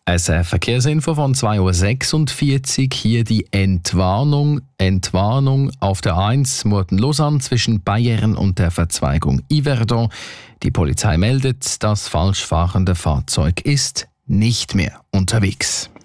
Eine Verkehrsinfo von 2.46 Uhr. Hier die Entwarnung. Entwarnung auf der 1 Murten-Lausanne zwischen Bayern und der Verzweigung Yverdon. Die Polizei meldet, das falsch fahrende Fahrzeug ist nicht mehr unterwegs.